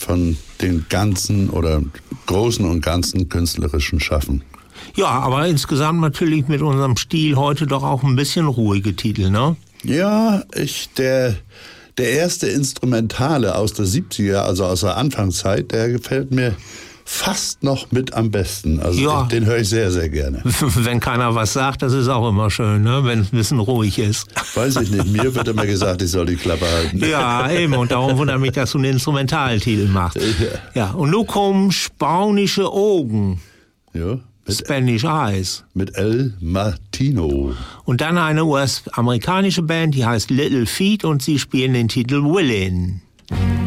von den ganzen oder großen und ganzen künstlerischen Schaffen. Ja, aber insgesamt natürlich mit unserem Stil heute doch auch ein bisschen ruhige Titel, ne? Ja, der erste Instrumentale aus der 70er, also aus der Anfangszeit, der gefällt mir fast noch mit am besten. Also ja. Den höre ich sehr, sehr gerne. Wenn keiner was sagt, das ist auch immer schön, ne? Wenn es ein bisschen ruhig ist. Weiß ich nicht, mir wird immer gesagt, ich soll die Klappe halten. Ja, eben, und darum wundert mich, dass du einen Instrumentaltitel machst. Ja, und nun kommen Spaunische Augen. Ja. Spanish Eyes. Mit El Martino. Und dann eine US-amerikanische Band, die heißt Little Feat und sie spielen den Titel Willin'.